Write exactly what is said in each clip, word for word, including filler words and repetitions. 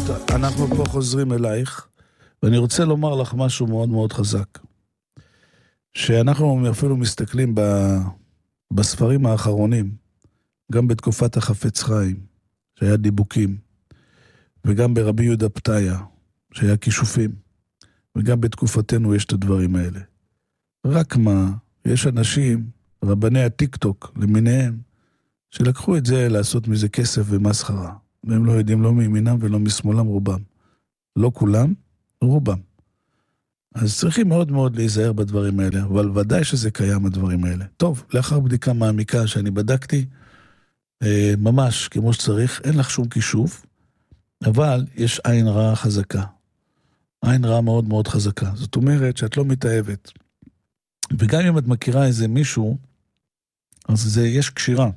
אנחנו פה חוזרים אלייך, ואני רוצה לומר לך משהו מאוד מאוד חזק. שאנחנו אפילו מסתכלים ב... בספרים האחרונים, גם בתקופת החפץ חיים, שהיה דיבוקים, וגם ברבי יהודה פתיה, שהיה כישופים, וגם בתקופתנו יש את הדברים האלה. רק מה, יש אנשים, רבני הטיק-טוק למיניהם, שלקחו את זה לעשות מזה כסף ומסחרה, והם לא יודעים לא מימינם ולא משמאלם רובם. לא כולם, רובם. אז צריכים מאוד מאוד להיזהר בדברים האלה, אבל ודאי שזה קיים הדברים האלה. טוב, לאחר בדיקה מעמיקה שאני בדקתי, אה, ממש כמו שצריך, אין לך שום כישוף, אבל יש עין רעה חזקה. עין רעה מאוד מאוד חזקה. זאת אומרת שאת לא מתאהבת. וגם אם את מכירה איזה מישהו, אז זה, יש קשירה.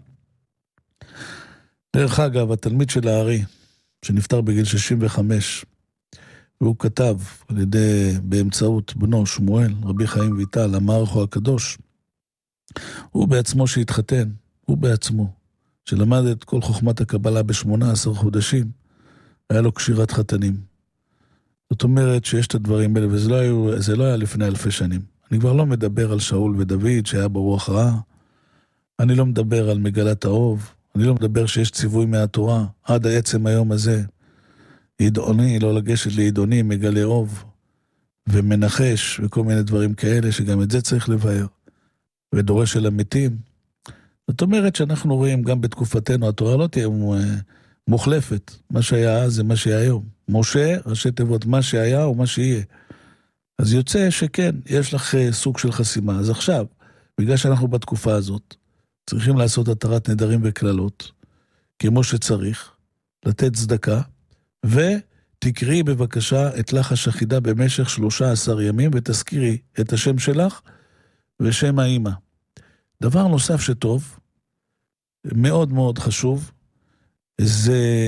דרך אגב, התלמיד של הארי, שנפטר בגיל שישים וחמש, והוא כתב על ידי, באמצעות בנו שמואל, רבי חיים ויטל, המערכו הקדוש, הוא בעצמו שהתחתן, הוא בעצמו, שלמד את כל חוכמת הקבלה בשמונה עשר חודשים, היה לו קשירת חתנים. זאת אומרת שיש את הדברים האלה, וזה לא היה, זה לא היה לפני אלפי שנים. אני כבר לא מדבר על שאול ודוד, שהיה ברוח רעה, אני לא מדבר על מגלת האוב, אני לא מדבר שיש ציווי מהתורה, עד העצם היום הזה, ידעוני, לא לגשת לידעוני, מגלה אוב, ומנחש, וכל מיני דברים כאלה, שגם את זה צריך לבאר, ודורש אל המתים. זאת אומרת שאנחנו רואים גם בתקופתנו, התורה לא תהיה מוחלפת, מה שהיה אז זה מה שהיה היום. משה, ראשי תיבות, מה שהיה או מה שיהיה. אז יוצא שכן, יש לך סוג של חסימה. אז עכשיו, בגלל שאנחנו בתקופה הזאת, צריכים לעשות התרת נדרים וכללות, כמו שצריך, לתת צדקה, ותקראי בבקשה את לחש החידה במשך שלושה עשר ימים, ותזכירי את השם שלך ושם האמא. דבר נוסף שטוב, מאוד מאוד חשוב, זה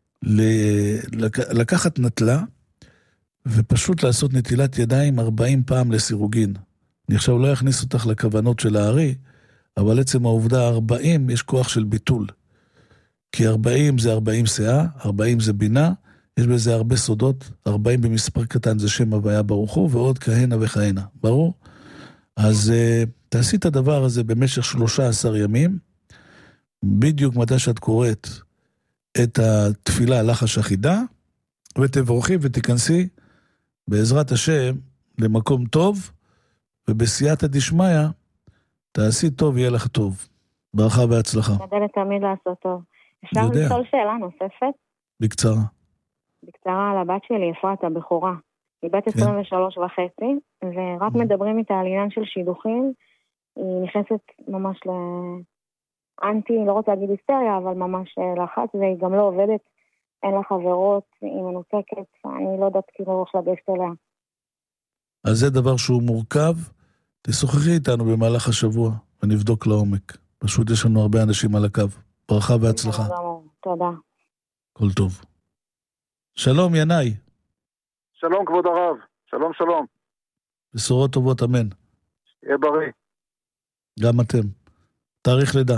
לקחת נטלה, ופשוט לעשות נטילת ידיים ארבעים פעם לסירוגין. אני עכשיו לא אכניס אותך לכוונות של הארי, אבל עצם העובדה ארבעים יש כוח של ביטול. כי ארבעים זה ארבעים שאה, ארבעים זה בינה, יש בזה הרבה סודות, ארבעים במספר קטן זה שם הוויה ברוך הוא, ועוד כהנה וכהנה, ברור? אז uh, תעשי את הדבר הזה במשך שלושה עשר ימים, בדיוק מתי שאת קוראת את התפילה לחש החידה, ותברוכי ותיכנסי בעזרת השם למקום טוב, ובסייעתא דשמיא תעשי טוב, יהיה לך טוב. ברכה והצלחה. מדלת תמיד לעשות טוב. אפשר לשאול שאלה נוספת? בקצרה. בקצרה על הבת שלי, אפרת, הבכורה. היא בת עשרים ושלוש וחצי, ורק מדברים איתה על עניין של שידוכים. היא נכנסת ממש לאנטי, לא רוצה להגיד היסטריה, אבל ממש לחץ, והיא גם לא עובדת, אין לה חברות, היא מנותקת, אני לא יודעת כאילו איך לגשת אליה. אז זה דבר שהוא מורכב, תשוחחי איתנו במהלך השבוע, ונבדוק לעומק. פשוט יש לנו הרבה אנשים על הקו. ברכה והצלחה. תודה. כל טוב. שלום ינאי. שלום כבוד הרב. שלום שלום. בשורות טובות, אמן. יהיה בריא. גם אתם. תאריך לידה.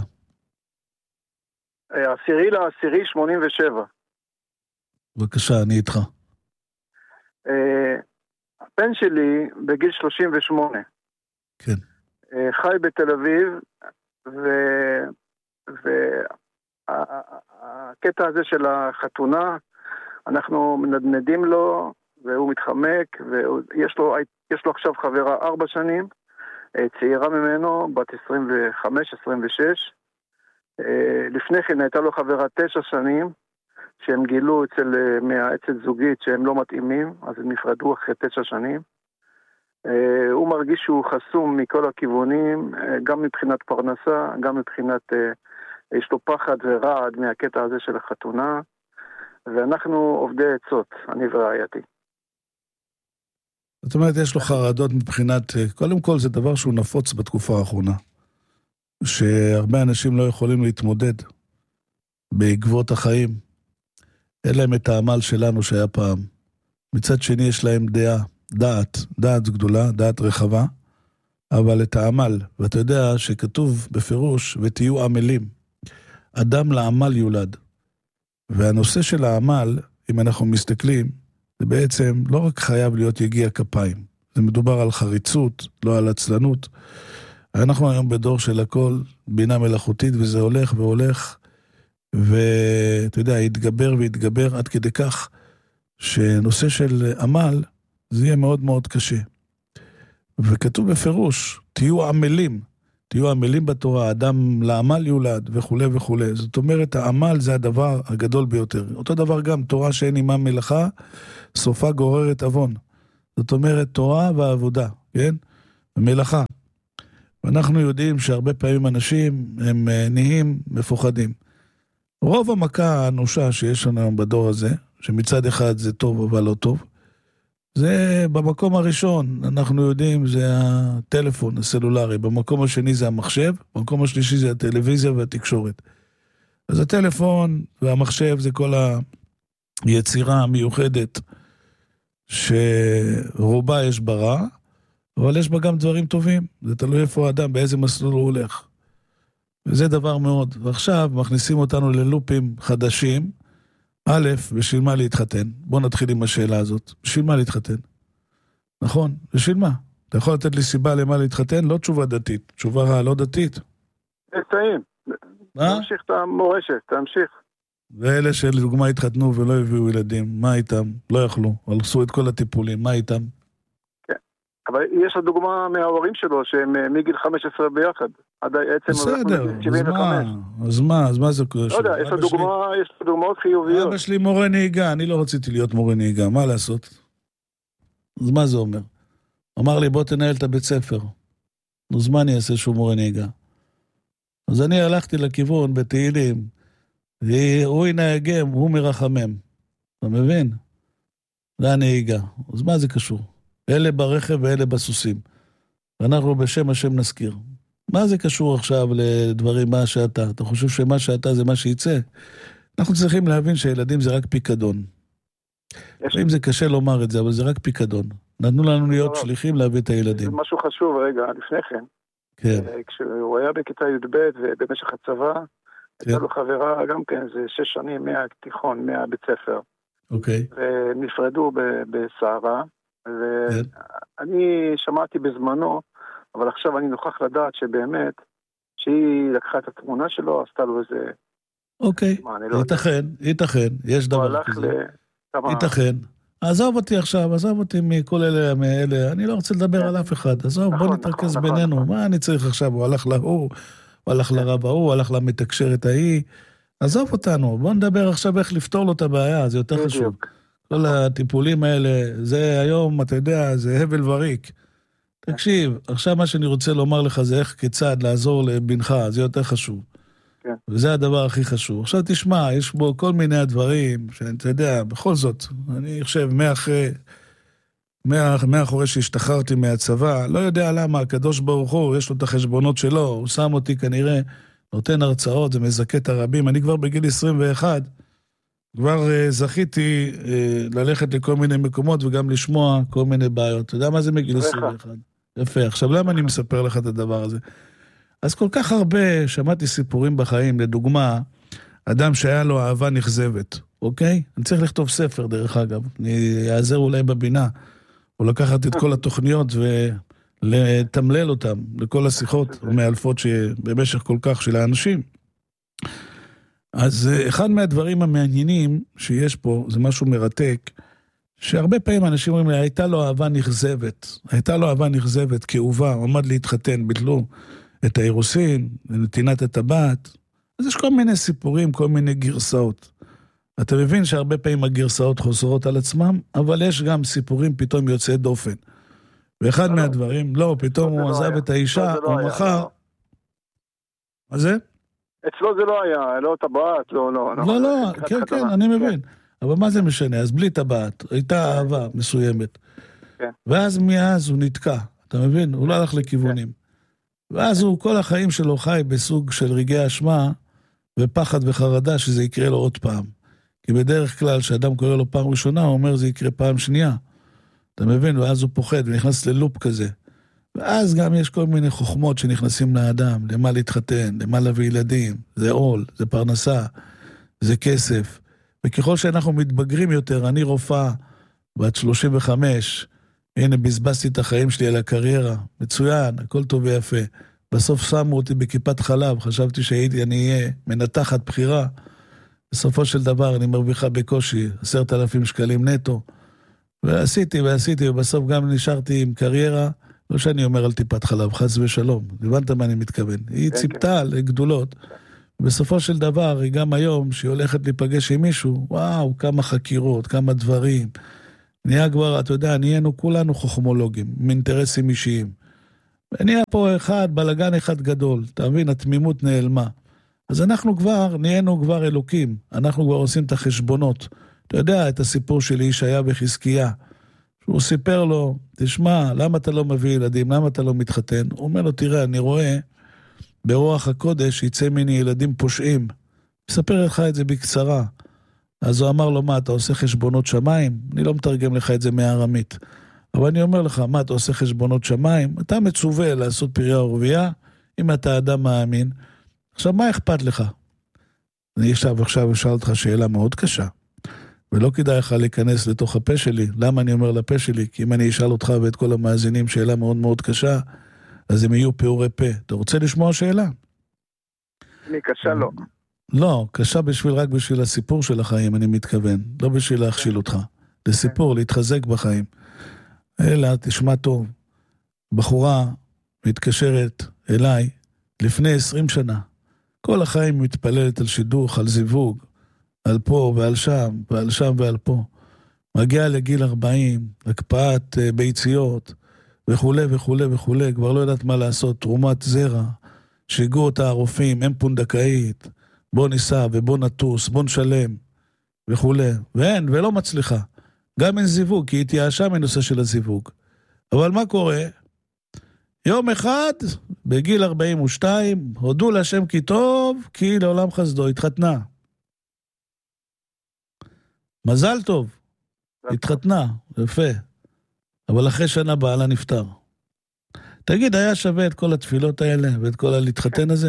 עשירי לעשירי שמונים ושבע. בבקשה, אני איתך. הבן שלי בגיל שלושים ושמונה. כן. חי בתל אביב, ו... והקטע הזה של החתונה, אנחנו מנדנדים לו, והוא מתחמק, ויש לו, יש לו עכשיו חברה ארבע שנים, צעירה ממנו, בת עשרים וחמש עשרים ושש. לפני כן הייתה לו חברה תשע שנים, שהם גילו אצל מהעצת זוגית שהם לא מתאימים, אז הם נפרדו אחרי תשע שנים. הוא מרגיש שהוא חסום מכל הכיוונים, גם מבחינת פרנסה, גם מבחינת, יש לו פחד ורעד מהקטע הזה של החתונה, ואנחנו עובדי עצות, אני ורעייתי. זאת אומרת, יש לו חרדות מבחינת, קודם כל זה דבר שהוא נפוץ בתקופה האחרונה, שהרבה אנשים לא יכולים להתמודד בעקבות החיים, אין להם את העמל שלנו שהיה פעם. מצד שני יש להם דעה, דעת, דעת גדולה, דעת רחבה, אבל את העמל, ואתה יודע שכתוב בפירוש, ותהיו עמלים, אדם לעמל יולד. והנושא של העמל, אם אנחנו מסתכלים, זה בעצם לא רק חייב להיות יגיע כפיים. זה מדובר על חריצות, לא על עצלנות. אנחנו היום בדור של הכל, בינה מלאכותית, וזה הולך והולך, ואתה יודע, יתגבר ויתגבר עד כדי כך, שנושא של עמל, זה יהיה מאוד מאוד קשה. וכתוב בפירוש, תהיו עמלים, תהיו עמלים בתורה, אדם לעמל יולד וכו' וכו'. זאת אומרת, העמל זה הדבר הגדול ביותר. אותו דבר גם, תורה שאין עימה מלאכה, סופה גוררת אבון. זאת אומרת, תורה ועבודה, כן? ומלאכה. ואנחנו יודעים שהרבה פעמים אנשים הם נהיים מפוחדים. רוב המכה האנושה שיש לנו בדור הזה, שמצד אחד זה טוב אבל לא טוב, זה במקום הראשון, אנחנו יודעים, זה הטלפון הסלולרי, במקום השני זה המחשב, במקום השלישי זה הטלוויזיה והתקשורת. אז הטלפון והמחשב זה כל היצירה המיוחדת, שרובה יש בה רע, אבל יש בה גם דברים טובים, זה תלוי איפה האדם, באיזה מסלול הוא הולך. וזה דבר מאוד. ועכשיו מכניסים אותנו ללופים חדשים, א', בשביל מה להתחתן? בוא נתחיל עם השאלה הזאת. בשביל מה להתחתן? נכון, בשביל מה? אתה יכול לתת לי סיבה למה להתחתן? לא תשובה דתית, תשובה לא דתית. נתאים. מה? תמשיך את המורשת, תמשיך. ואלה שלדוגמה התחתנו ולא הביאו ילדים, מה איתם? לא יכלו, עשו את כל הטיפולים, מה איתם? כן, אבל יש לדוגמה מההורים שלו שהם מגיל חמש עשרה ביחד. עד עצם בסדר, אז מה? אז מה? אז מה זה? לא יודע, יש לדוגמה, יש לדוגמאות חיוביות. אבא שלי מורה נהיגה, אני לא רציתי להיות מורה נהיגה, מה לעשות? אז מה זה אומר? אמר לי, בוא תנהל את הבית ספר. אז מה אני אעשה שהוא מורה נהיגה? אז אני הלכתי לכיוון בתהילים, הוא ינהגם, הוא מרחמם. אתה מבין? זה הנהיגה. אז מה זה קשור? אלה ברכב ואלה בסוסים. ואנחנו בשם השם נזכיר. מה זה קשור עכשיו לדברים מה שאתה? אתה חושב שמה שאתה זה מה שיצא? אנחנו צריכים להבין שילדים זה רק פיקדון. אם זה קשה לומר את זה, אבל זה רק פיקדון. נתנו לנו להיות שליחים להביא את הילדים. זה משהו חשוב רגע, לפני כן. כן. כשהוא היה בכיתה י' ב' ובמשך הצבא, הייתה לו חברה גם כן, זה שש שנים מהתיכון, מהבית ספר. אוקיי. ונפרדו בסערה, ואני שמעתי בזמנו, אבל עכשיו אני נוכח לדעת שבאמת, שהיא לקחה את התמונה שלו, עשתה לו איזה... אוקיי, ייתכן, ייתכן, יש דבר כזה. ייתכן. עזוב אותי עכשיו, עזוב אותי מכל אלה, מאלה, אני לא רוצה לדבר על אף אחד, עזוב, בוא נתרכז בינינו, מה אני צריך עכשיו, הוא הלך להוא, הוא הלך לרב ההוא, הוא הלך למתקשרת ההיא, עזוב אותנו, בוא נדבר עכשיו איך לפתור לו את הבעיה, זה יותר חשוב. כל הטיפולים האלה, זה היום, אתה יודע, זה הבל וריק. תקשיב, עכשיו מה שאני רוצה לומר לך זה איך כיצד לעזור לבנך, זה יותר חשוב. כן. וזה הדבר הכי חשוב. עכשיו תשמע, יש בו כל מיני הדברים, שאתה יודע, בכל זאת, אני חושב, מאחרי, מאחורי שהשתחררתי מהצבא, לא יודע למה, הקדוש ברוך הוא, יש לו את החשבונות שלו, הוא שם אותי כנראה, נותן הרצאות, זה מזכה את הרבים, אני כבר בגיל עשרים ואחת, כבר uh, זכיתי uh, ללכת לכל מיני מקומות, וגם לשמוע כל מיני בעיות. אתה יודע מה זה מגיל עשרים ואחת? יפה. עכשיו, למה אני מספר לך את הדבר הזה? אז כל כך הרבה שמעתי סיפורים בחיים, לדוגמה, אדם שהיה לו אהבה נכזבת, אוקיי? אני צריך לכתוב ספר, דרך אגב. אני אעזר אולי בבינה, או לקחת את כל התוכניות ולתמלל אותם, לכל השיחות המאלפות שבמשך כל כך של האנשים. אז אחד מהדברים המעניינים שיש פה, זה משהו מרתק, שהרבה פעמים אנשים אומרים לי, הייתה לו אהבה נכזבת, הייתה לו אהבה נכזבת, כאובה, עמד להתחתן, ביטלו את האירוסין, נתינת הטבעת, אז יש כל מיני סיפורים, כל מיני גרסאות. אתה מבין שהרבה פעמים הגרסאות חוזרות על עצמם, אבל יש גם סיפורים פתאום יוצאי דופן. ואחד מהדברים, לא, פתאום הוא עזב את האישה, הוא מחר... מה זה? אצלו זה לא היה, לא טבעת, לא, לא. לא, לא, כן, כן, אני מבין. אבל מה זה משנה? אז בלי טבעת, הייתה אהבה מסוימת. ואז מאז הוא נתקע, אתה מבין? הוא לא הלך לכיוונים. ואז הוא כל החיים שלו חי בסוג של רגעי אשמה, ופחד וחרדה שזה יקרה לו עוד פעם. כי בדרך כלל, כשאדם קורא לו פעם ראשונה, הוא אומר זה יקרה פעם שנייה. אתה מבין? ואז הוא פוחד ונכנס ללופ כזה. ואז גם יש כל מיני חוכמות שנכנסים לאדם, למה להתחתן, למה להביא ילדים, זה עול, זה פרנסה, זה כסף, וככל שאנחנו מתבגרים יותר, אני רופאה בת שלושים וחמש, הנה בזבזתי את החיים שלי על הקריירה, מצוין, הכל טוב ויפה. בסוף שמו אותי בכיפת חלב, חשבתי שהייתי, אני אהיה מנתחת בחירה. בסופו של דבר אני מרוויחה בקושי עשרת אלפים שקלים נטו. ועשיתי ועשיתי, ובסוף גם נשארתי עם קריירה, לא שאני אומר על טיפת חלב, חס ושלום. הבנת מה אני מתכוון? היא ציפתה לגדולות. בסופו של דבר, היא גם היום, שהיא הולכת להיפגש עם מישהו, וואו, כמה חקירות, כמה דברים. נהיה כבר, אתה יודע, נהיינו כולנו חוכמולוגים, מאינטרסים אישיים. ונהיה פה אחד, בלגן אחד גדול, אתה מבין, התמימות נעלמה. אז אנחנו כבר, נהיינו כבר אלוקים, אנחנו כבר עושים את החשבונות. אתה יודע, את הסיפור של ישעיה וחזקיה, שהוא סיפר לו, תשמע, למה אתה לא מביא ילדים, למה אתה לא מתחתן? הוא אומר לו, תראה, אני רואה, ברוח הקודש יצא מיני ילדים פושעים. מספר לך את זה בקצרה. אז הוא אמר לו, מה, אתה עושה חשבונות שמיים? אני לא מתרגם לך את זה מהארמית. אבל אני אומר לך, מה, אתה עושה חשבונות שמיים? אתה מצווה לעשות פריה ורבייה, אם אתה אדם מאמין. עכשיו, מה אכפת לך? אני עכשיו, עכשיו אשאל אותך שאלה מאוד קשה. ולא כדאי לך להיכנס לתוך הפה שלי. למה אני אומר לפה שלי? כי אם אני אשאל אותך ואת כל המאזינים שאלה מאוד מאוד קשה, אז הם יהיו פעורי פה. אתה רוצה לשמוע שאלה? אני קשה לא. לא, קשה בשביל, רק בשביל הסיפור של החיים, אני מתכוון. לא בשביל להכשיל אותך. לסיפור, להתחזק בחיים. אלא, תשמע טוב. בחורה מתקשרת אליי לפני עשרים שנה. כל החיים מתפללת על שידוך, על זיווג, על פה ועל שם, ועל שם ועל פה. מגיעה לגיל ארבעים, הקפאת ביציות, וכו' וכו' וכו', כבר לא יודעת מה לעשות, תרומת זרע, שיגעו אותה הרופאים, הם פונדקאית, בוא ניסע ובוא נטוס, בוא נשלם, וכו'. ואין, ולא מצליחה. גם אין זיווג, כי היא התייאשה מנושא של הזיווג. אבל מה קורה? יום אחד, בגיל ארבעים ושתיים, הודו להשם כי טוב, כי לעולם חסדו, התחתנה. מזל טוב, התחתנה, יפה. אבל אחרי שנה בעלה נפטר. תגיד, היה שווה את כל התפילות האלה ואת כל הלהתחתן הזה?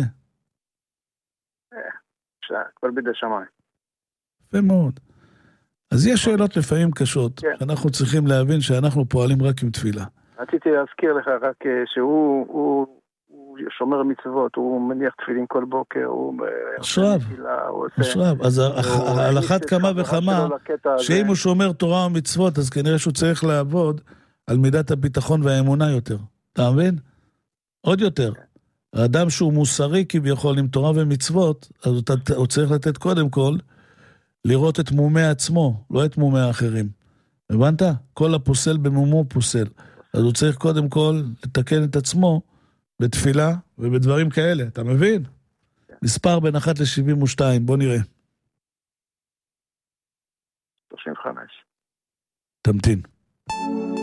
הכל בידי שמיים. יפה מאוד. אז יש שאלות לפעמים קשות, שאנחנו צריכים להבין שאנחנו פועלים רק עם תפילה. רציתי להזכיר לך רק שהוא הוא, הוא שומר מצוות, הוא מניח תפילין כל בוקר, הוא... אשרב, אשרב. אז על אחת כמה וכמה, שאם הוא שומר תורה ומצוות, אז כנראה שהוא צריך לעבוד על מידת הביטחון והאמונה יותר. אתה מבין? עוד יותר. האדם שהוא מוסרי כביכול עם תורה ומצוות, אז הוא צריך לתת קודם כל, לראות את מומי עצמו, לא את מומי האחרים. הבנת? כל הפוסל במומו פוסל. אז הוא צריך קודם כל לתקן את עצמו בתפילה ובדברים כאלה, אתה מבין? מספר בין אחת לשבעים ושתיים, בוא נראה. שלושים וחמש. תמתין.